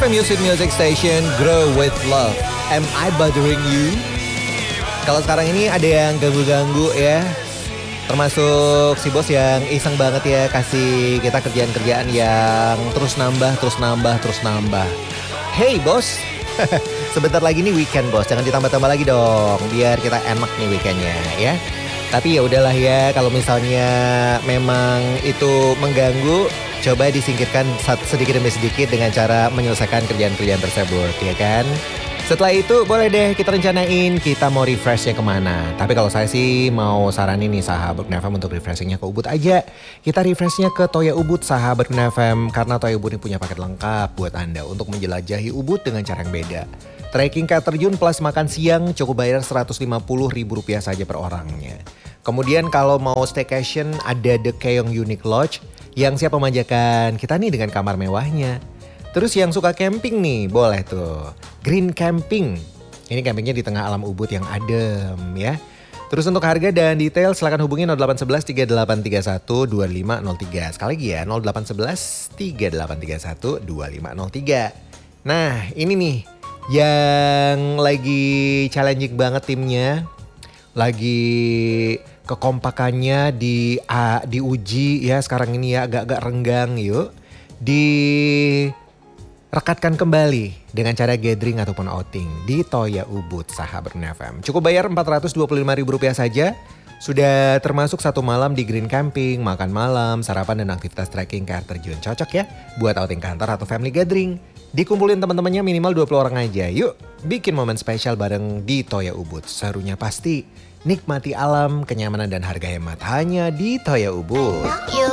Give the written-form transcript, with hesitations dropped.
FM Music Station, Grow with Love. Am I bothering you? Kalau sekarang ini ada yang ganggu-ganggu ya. Termasuk si bos yang iseng banget ya kasih kita kerjaan-kerjaan yang terus nambah. Hey bos, sebentar lagi nih weekend bos, jangan ditambah-tambah lagi dong, biar kita enak nih weekendnya ya. Tapi ya udahlah ya, kalau misalnya memang itu mengganggu, coba disingkirkan sedikit demi sedikit dengan cara menyelesaikan kerjaan-kerjaan tersebut ya kan. Setelah itu boleh deh kita rencanain kita mau refreshnya kemana. Tapi kalau saya sih mau saranin nih sahabat FM untuk refreshingnya ke Ubud aja. Kita refreshnya ke Toya Ubud sahabat FM. Karena Toya Ubud ini punya paket lengkap buat Anda untuk menjelajahi Ubud dengan cara yang beda. Trekking ke terjun plus makan siang cukup bayar Rp150.000 saja per orangnya. Kemudian kalau mau staycation ada The Keong Unique Lodge yang siap memanjakan kita nih dengan kamar mewahnya. Terus yang suka camping nih, boleh tuh. Green Camping. Ini campingnya di tengah alam Ubud yang adem ya. Terus untuk harga dan detail silakan hubungi 0811 3831 2503. Sekali lagi ya, 0811 3831 2503. Nah, ini nih yang lagi challenging banget timnya. Lagi kekompakannya diuji ya sekarang ini ya, agak-agak renggang yuk. Rekatkan kembali dengan cara gathering ataupun outing di Toya Ubud sahabat FM. Cukup bayar Rp425.000 saja. Sudah termasuk 1 malam di Green Camping, makan malam, sarapan dan aktivitas trekking ke air terjun. Cocok ya buat outing kantor atau family gathering. Dikumpulin teman-temannya minimal 20 orang aja. Yuk bikin momen spesial bareng di Toya Ubud. Serunya pasti nikmati alam, kenyamanan dan harga hemat hanya di Toya Ubud.